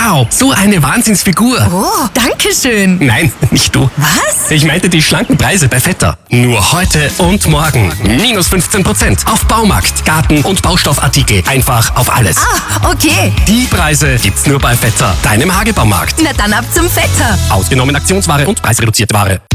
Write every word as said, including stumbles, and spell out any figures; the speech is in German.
Wow, so eine Wahnsinnsfigur. Oh, danke schön. Nein, nicht du. Was? Ich meinte die schlanken Preise bei Vetter. Nur heute und morgen. Minus fünfzehn Prozent auf Baumarkt, Garten- und Baustoffartikel. Einfach auf alles. Ah, okay. Die Preise gibt's nur bei Vetter, deinem Hagebaumarkt. Na dann ab zum Vetter. Ausgenommen Aktionsware und preisreduzierte Ware.